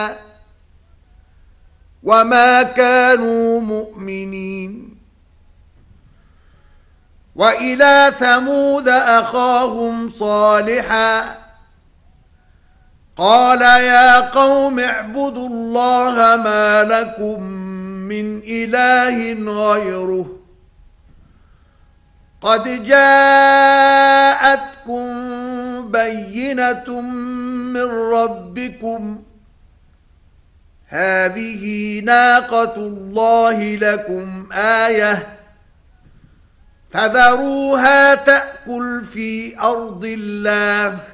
وما كانوا مؤمنين. وإلى ثمود أخاهم صالحا قال يا قوم اعبدوا الله ما لكم من إله غيره قد جاءتكم بينة من ربكم هذه ناقة الله لكم آية فذروها تأكل في أرض الله